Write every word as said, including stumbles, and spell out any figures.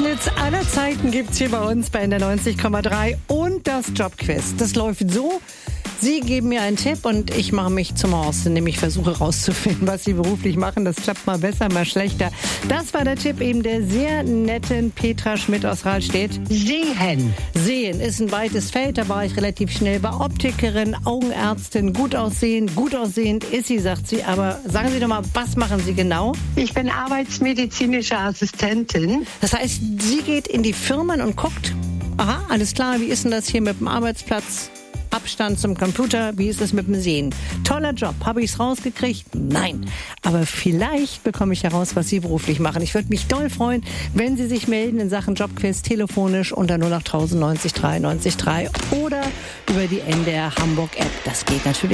Durchschnitts aller Zeiten gibt's hier bei uns bei N D R neunzig Komma drei und das Jobquiz. Das läuft so: Sie geben mir einen Tipp und ich mache mich zum Horst, indem ich versuche rauszufinden, was Sie beruflich machen. Das klappt mal besser, mal schlechter. Das war der Tipp eben der sehr netten Petra Schmidt aus Rahlstedt. Sehen. Sehen ist ein weites Feld, da war ich relativ schnell bei Optikerin, Augenärztin, gut aussehen, gut aussehend ist sie, sagt sie. Aber sagen Sie doch mal, was machen Sie genau? Ich bin arbeitsmedizinische Assistentin. Das heißt, sie geht in die Firmen und guckt, aha, alles klar, wie ist denn das hier mit dem Arbeitsplatz? Abstand zum Computer, wie ist es mit dem Sehen? Toller Job. Habe ich es rausgekriegt? Nein. Aber vielleicht bekomme ich heraus, was Sie beruflich machen. Ich würde mich doll freuen, wenn Sie sich melden in Sachen Jobquiz telefonisch unter null acht neunzig drei neunzig drei oder über die N D R Hamburg App. Das geht natürlich.